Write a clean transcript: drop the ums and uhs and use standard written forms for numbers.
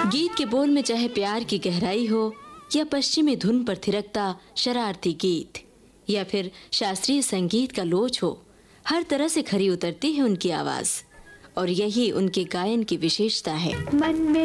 गीत के बोल में चाहे प्यार की गहराई हो या पश्चिमी धुन पर थिरकता शरारती गीत या फिर शास्त्रीय संगीत का लोच हो, हर तरह से खरी उतरती है उनकी आवाज और यही उनके गायन की विशेषता है। मन में